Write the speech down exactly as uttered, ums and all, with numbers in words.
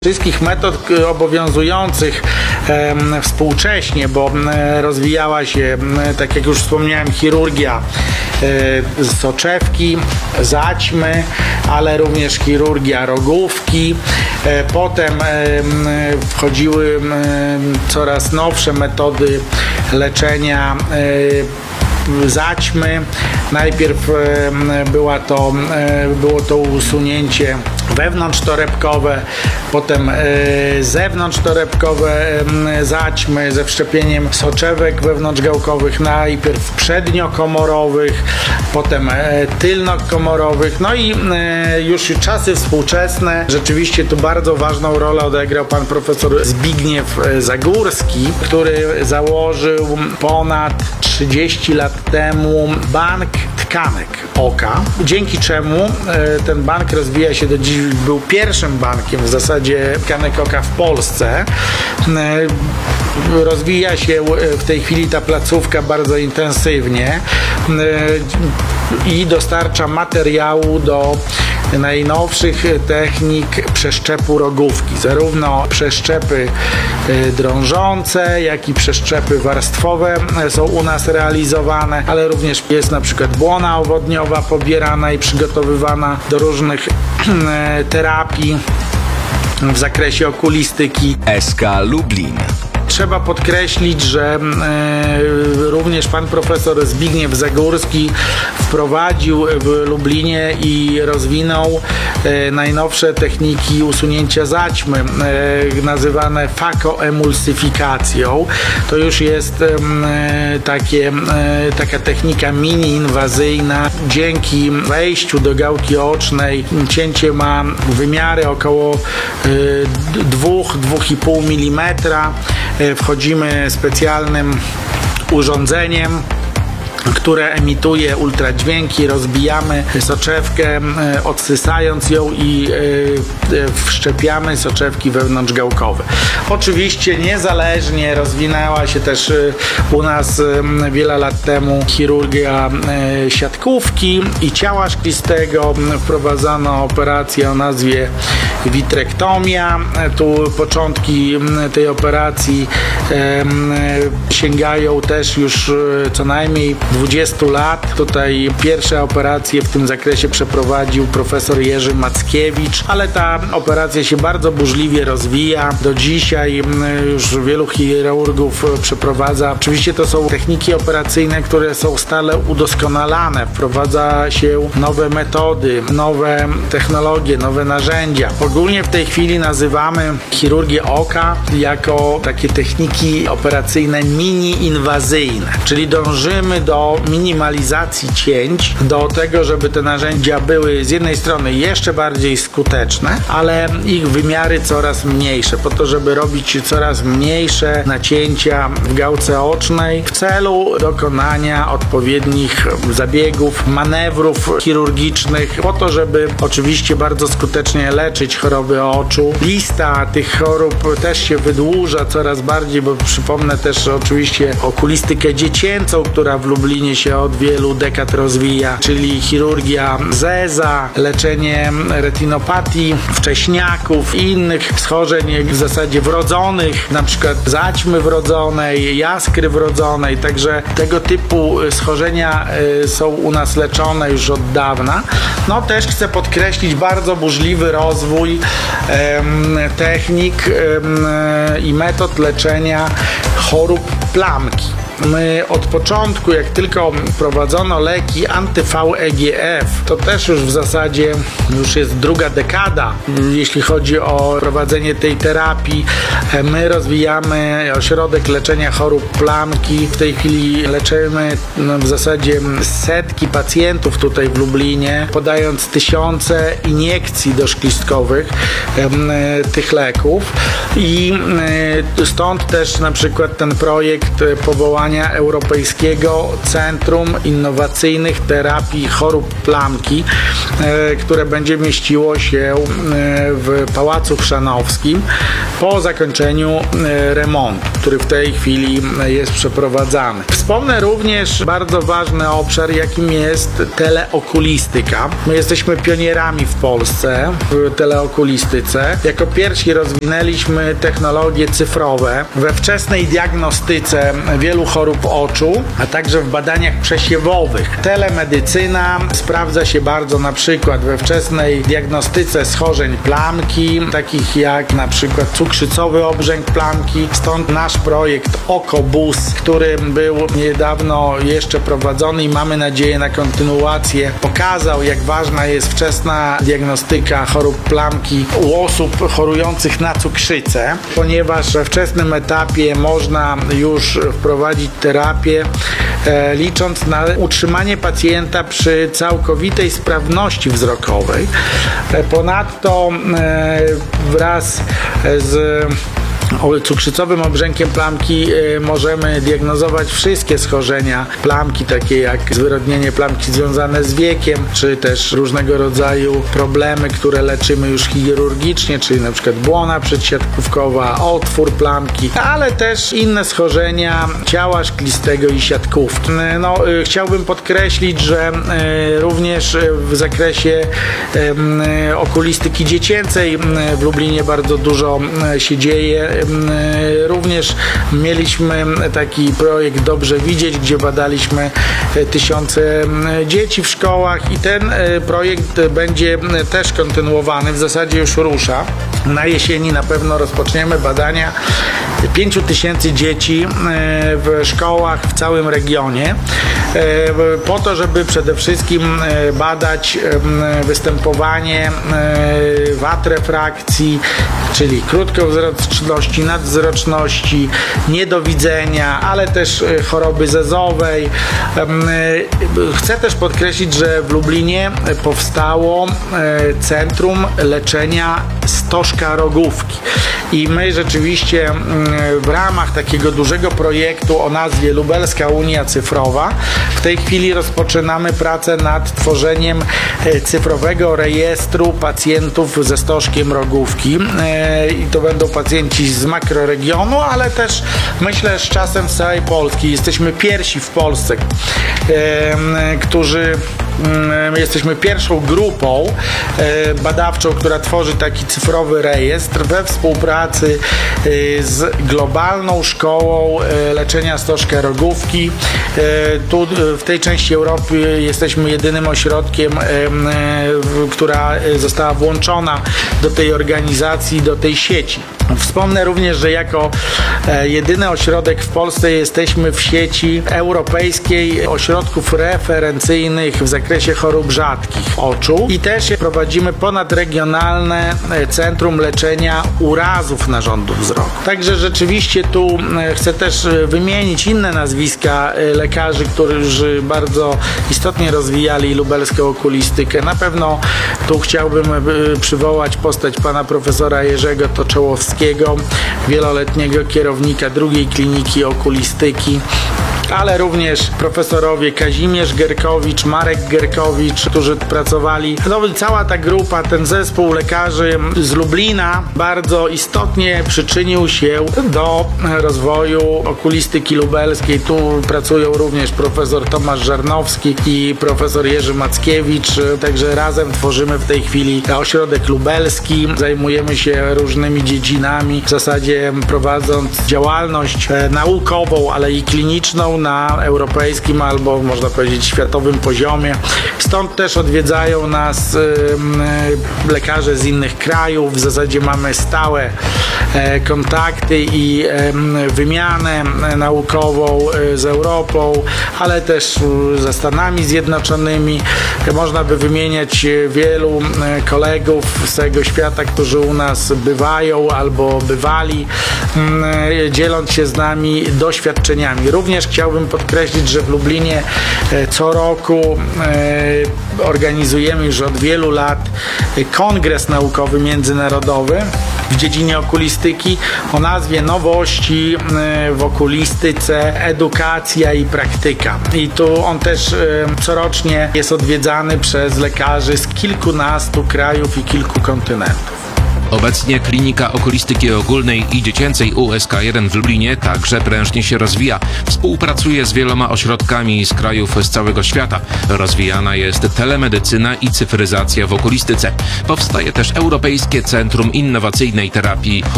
Wszystkich metod obowiązujących e, współcześnie, bo e, rozwijała się, e, tak jak już wspomniałem, chirurgia e, soczewki, zaćmy, ale również chirurgia rogówki. E, potem e, wchodziły e, coraz nowsze metody leczenia e, zaćmy. Najpierw e, była to, e, było to usunięcie wewnątrztorebkowe, potem e, zewnątrztorebkowe e, zaćmy ze wszczepieniem soczewek wewnątrzgałkowych, najpierw przedniokomorowych, potem e, tylnokomorowych, no i e, już czasy współczesne. Rzeczywiście tu bardzo ważną rolę odegrał pan profesor Zbigniew Zagórski, który założył ponad trzydzieści lat temu bank tkanek oka, dzięki czemu e, ten bank rozwija się do dziś, był pierwszym bankiem w zasadzie tkanek oka w Polsce. E, rozwija się w tej chwili ta placówka bardzo intensywnie e, i dostarcza materiału do najnowszych technik przeszczepu rogówki. Zarówno przeszczepy drążące, jak i przeszczepy warstwowe są u nas realizowane, ale również jest na przykład błona owodniowa pobierana i przygotowywana do różnych terapii w zakresie okulistyki. S K Lublin. Trzeba podkreślić, że e, również pan profesor Zbigniew Zagórski wprowadził w Lublinie i rozwinął e, najnowsze techniki usunięcia zaćmy, e, nazywane fakoemulsyfikacją. To już jest e, takie, e, taka technika mini-inwazyjna. Dzięki wejściu do gałki ocznej cięcie ma wymiary około dwa do dwóch i pół milimetra. Wchodzimy specjalnym urządzeniem, które emituje ultradźwięki, rozbijamy soczewkę, odsysając ją i wszczepiamy soczewki wewnątrzgałkowe. Oczywiście niezależnie rozwinęła się też u nas wiele lat temu chirurgia siatkówki i ciała szklistego. Wprowadzano operację o nazwie witrektomia. Tu początki tej operacji sięgają też już co najmniej dwudziestu lat. Tutaj pierwsze operacje w tym zakresie przeprowadził profesor Jerzy Mackiewicz, ale ta operacja się bardzo burzliwie rozwija. Do dzisiaj już wielu chirurgów przeprowadza. Oczywiście to są techniki operacyjne, które są stale udoskonalane. Wprowadza się nowe metody, nowe technologie, nowe narzędzia. Ogólnie w tej chwili nazywamy chirurgię oka jako takie techniki operacyjne mini-inwazyjne, czyli dążymy do minimalizacji cięć, do tego, żeby te narzędzia były z jednej strony jeszcze bardziej skuteczne, ale ich wymiary coraz mniejsze, po to, żeby robić coraz mniejsze nacięcia w gałce ocznej w celu dokonania odpowiednich zabiegów, manewrów chirurgicznych, po to, żeby oczywiście bardzo skutecznie leczyć choroby oczu. Lista tych chorób też się wydłuża coraz bardziej, bo przypomnę też oczywiście okulistykę dziecięcą, która w Lublinie się od wielu dekad rozwija, czyli chirurgia zeza, leczenie retinopatii wcześniaków i innych schorzeń w zasadzie wrodzonych, na przykład zaćmy wrodzonej, jaskry wrodzonej, także tego typu schorzenia y, są u nas leczone już od dawna. No też chcę podkreślić bardzo burzliwy rozwój y, technik y, i metod leczenia chorób plamki. My od początku, jak tylko wprowadzono leki anty-V E G F, to też już w zasadzie już jest druga dekada, jeśli chodzi o prowadzenie tej terapii. My rozwijamy ośrodek leczenia chorób plamki. W tej chwili leczymy no, w zasadzie setki pacjentów tutaj w Lublinie, podając tysiące iniekcji doszklistkowych e, tych leków. I e, stąd też na przykład ten projekt powołania powstania Europejskiego Centrum Innowacyjnych Terapii Chorób Plamki, które będzie mieściło się w Pałacu Chrzanowskim po zakończeniu remontu, który w tej chwili jest przeprowadzany. Wspomnę również bardzo ważny obszar, jakim jest teleokulistyka. My jesteśmy pionierami w Polsce w teleokulistyce. Jako pierwsi rozwinęliśmy technologie cyfrowe we wczesnej diagnostyce wielu chorób oczu, a także w badaniach przesiewowych. Telemedycyna sprawdza się bardzo na przykład we wczesnej diagnostyce schorzeń plamki, takich jak na przykład cukrzycowy obrzęk plamki. Stąd nasz projekt OkoBus, który był niedawno jeszcze prowadzony i mamy nadzieję na kontynuację, pokazał, jak ważna jest wczesna diagnostyka chorób plamki u osób chorujących na cukrzycę, ponieważ we wczesnym etapie można już wprowadzić terapię, e, licząc na utrzymanie pacjenta przy całkowitej sprawności wzrokowej. E, ponadto e, wraz z cukrzycowym obrzękiem plamki y, możemy diagnozować wszystkie schorzenia plamki, takie jak zwyrodnienie plamki związane z wiekiem, czy też różnego rodzaju problemy, które leczymy już chirurgicznie, czyli na przykład błona przedsiatkówkowa, otwór plamki, ale też inne schorzenia ciała szklistego i siatkówki. No, y, chciałbym podkreślić, że y, również w zakresie y, okulistyki dziecięcej y, w Lublinie bardzo dużo y, się dzieje. Również mieliśmy taki projekt Dobrze Widzieć, gdzie badaliśmy tysiące dzieci w szkołach i ten projekt będzie też kontynuowany, w zasadzie już rusza. Na jesieni na pewno rozpoczniemy badania pięciu tysięcy dzieci w szkołach w całym regionie, po to, żeby przede wszystkim badać występowanie wad refrakcji, czyli krótkowzroczności, nadzwroczności, niedowidzenia, ale też choroby zezowej. Chcę też podkreślić, że w Lublinie powstało Centrum Leczenia Stożka Rogówki. I my rzeczywiście w ramach takiego dużego projektu o nazwie Lubelska Unia Cyfrowa w tej chwili rozpoczynamy pracę nad tworzeniem cyfrowego rejestru pacjentów ze stożkiem rogówki. I to będą pacjenci z makroregionu, ale też myślę z czasem z całej Polski. Jesteśmy pierwsi w Polsce, którzy jesteśmy pierwszą grupą badawczą, która tworzy taki cyfrowy rejestr we współpracy z Globalną Szkołą Leczenia Stożka Rogówki. Tu w tej części Europy jesteśmy jedynym ośrodkiem, która została włączona do tej organizacji, do tej sieci. Wspomnę również, że jako jedyny ośrodek w Polsce jesteśmy w sieci europejskiej ośrodków referencyjnych w zakresie chorób rzadkich oczu i też prowadzimy ponadregionalne centrum leczenia urazów narządu wzroku. Także rzeczywiście tu chcę też wymienić inne nazwiska lekarzy, którzy bardzo istotnie rozwijali lubelską okulistykę. Na pewno tu chciałbym przywołać postać pana profesora Jerzego Toczołowskiego, wieloletniego kierownika drugiej kliniki okulistyki, ale również profesorowie Kazimierz Gerkowicz, Marek Gerkowicz, którzy pracowali. No, cała ta grupa, ten zespół lekarzy z Lublina bardzo istotnie przyczynił się do rozwoju okulistyki lubelskiej. Tu pracują również profesor Tomasz Żarnowski i profesor Jerzy Mackiewicz, także razem tworzymy w tej chwili ośrodek lubelski. Zajmujemy się różnymi dziedzinami, w zasadzie prowadząc działalność naukową, ale i kliniczną na europejskim albo można powiedzieć światowym poziomie. Stąd też odwiedzają nas y, y, lekarze z innych krajów. W zasadzie mamy stałe e, kontakty i e, wymianę naukową e, z Europą, ale też e, ze Stanami Zjednoczonymi. Można by wymieniać wielu e, kolegów z całego świata, którzy u nas bywają albo bywali, e, dzieląc się z nami doświadczeniami. Również chciałbym chciałbym podkreślić, że w Lublinie co roku organizujemy już od wielu lat kongres naukowy międzynarodowy w dziedzinie okulistyki o nazwie Nowości w okulistyce, edukacja i praktyka. I tu on też corocznie jest odwiedzany przez lekarzy z kilkunastu krajów i kilku kontynentów. Obecnie Klinika Okulistyki Ogólnej i Dziecięcej U S K jeden w Lublinie także prężnie się rozwija. Współpracuje z wieloma ośrodkami z krajów z całego świata. Rozwijana jest telemedycyna i cyfryzacja w okulistyce. Powstaje też Europejskie Centrum Innowacyjnej Terapii